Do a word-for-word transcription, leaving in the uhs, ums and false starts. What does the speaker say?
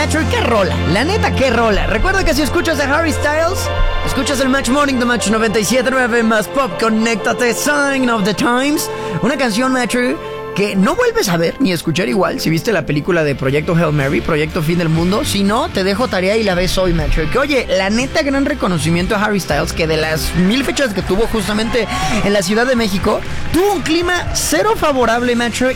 Metro, qué rola. La neta, qué rola. Recuerda que si escuchas a Harry Styles, escuchas el Match Morning de Match noventa y siete punto nueve más Pop. Conéctate, Sign of the Times. Una canción, Metro, que no vuelves a ver ni escuchar igual si viste la película de Proyecto Hail Mary, Proyecto Fin del Mundo. Si no, te dejo tarea y la ves hoy, Metro. Que oye, la neta, gran reconocimiento a Harry Styles, que de las mil fechas que tuvo justamente en la Ciudad de México, tuvo un clima cero favorable, Metro.